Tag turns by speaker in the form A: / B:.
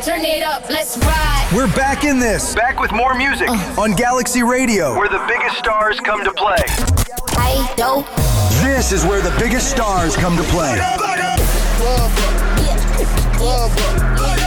A: Turn it up, let's ride.
B: We're back in this.
C: Back with more music
B: on Galaxy Radio,
C: where the biggest stars come to play.
A: Hey, dope.
B: This is where the biggest stars come to play.